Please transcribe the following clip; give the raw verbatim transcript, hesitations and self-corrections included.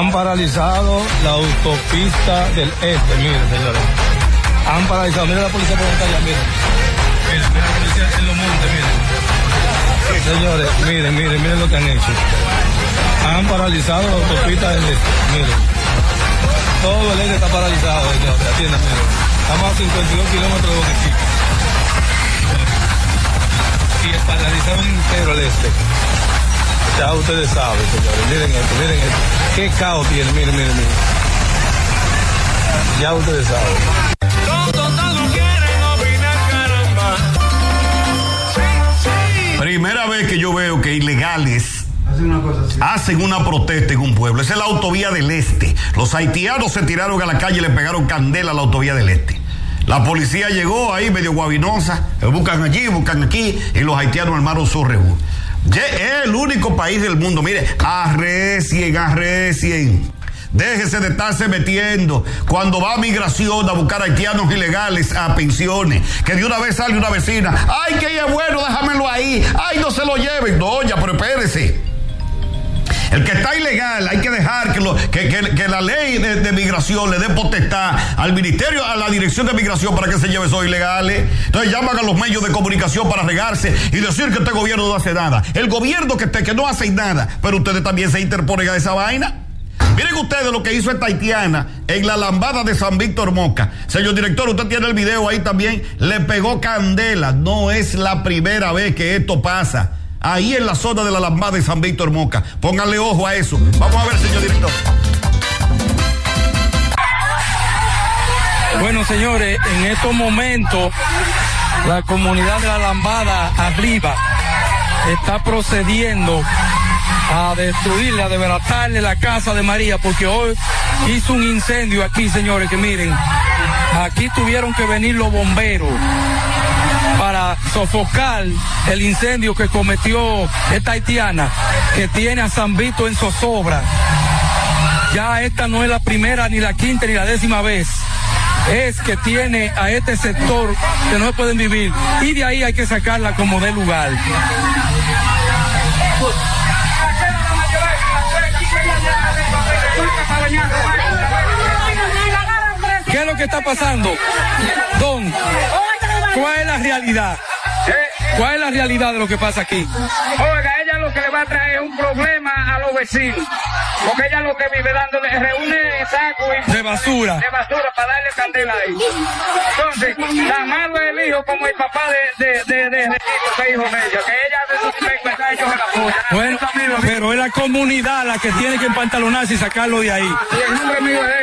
Han paralizado la autopista del este, miren, señores. Han paralizado, miren la policía voluntaria, miren. Miren, miren la policía en los montes, miren. Señores, miren, miren, miren lo que han hecho. Han paralizado la autopista del este, miren. Todo el este está paralizado, señores, atiendan, miren. Estamos a cincuenta y dos kilómetros de Boquechica. Y paralizaron entero el este. Ya ustedes saben, señores, miren esto, miren esto. Qué caos tiene, miren, miren, miren. Ya ustedes saben. Primera vez que yo veo que ilegales hacen una, cosa así. hacen una protesta en un pueblo. Esa es la autovía del este. Los haitianos se tiraron a la calle y le pegaron candela a la autovía del este. La policía llegó ahí medio guabinosa, buscan allí, buscan aquí, y los haitianos armaron su rebú. Es el único país del mundo, mire, arrecien, arrecien. Déjese de estarse metiendo cuando va a migración a buscar haitianos ilegales a pensiones. Que de una vez sale una vecina, ay, que ella es bueno, déjamelo ahí, ay, no se lo lleven. No, ya, pero espérese. El que está ilegal, hay que dejar que, lo, que, que, que la ley de, de migración le dé potestad al ministerio, a la dirección de migración para que se lleve esos ilegales. Entonces llaman a los medios de comunicación para regarse y decir que este gobierno no hace nada. El gobierno que, te, que no hace nada, pero ustedes también se interponen a esa vaina. Miren ustedes lo que hizo esta haitiana en la lambada de San Víctor Moca. Señor director, usted tiene el video ahí también. Le pegó candela. No es la primera vez que esto pasa. Ahí en la zona de la lambada de San Víctor Moca. Pónganle ojo a eso. Vamos a ver, señor director. Bueno, señores, en estos momentos la comunidad de la lambada arriba está procediendo a destruirle, a desbaratarle la casa de María, porque hoy hizo un incendio aquí, señores, que miren, aquí tuvieron que venir los bomberos para sofocar el incendio que cometió esta haitiana, que tiene a San Vito en zozobra. Ya esta no es la primera, ni la quinta, ni la décima vez. Es que tiene a este sector que no se pueden vivir, y de ahí hay que sacarla como de lugar. ¿Qué es lo que está pasando? Don, ¿cuál es la realidad? ¿Cuál es la realidad de lo que pasa aquí? Oiga, ella lo que le va a traer es un problema a los vecinos, porque ella lo que vive dándole, reúne sacos de basura, de basura para darle candela ahí. Entonces, tan malo es el hijo como el papá de, de, de, de, de, de que hijo de ella, que ella de sus pecuetas ellos se la apoyan. Bueno, pero es la comunidad la que tiene que empantalonarse y sacarlo de ahí. Y el nombre mío es